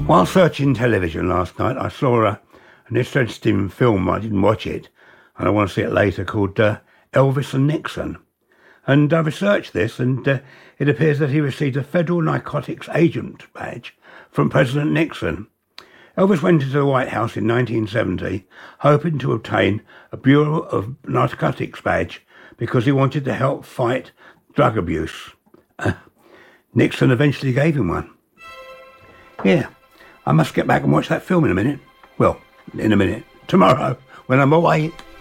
While searching television last night, I saw an interesting film. I didn't watch it, and I want to see it later, called Elvis and Nixon. And I researched this, and it appears that he received a Federal Narcotics Agent badge from President Nixon. Elvis went into the White House in 1970, hoping to obtain a Bureau of Narcotics badge because he wanted to help fight drug abuse. Nixon eventually gave him one. Yeah, I must get back and watch that film in a minute. Well, in a minute. Tomorrow, when I'm awake.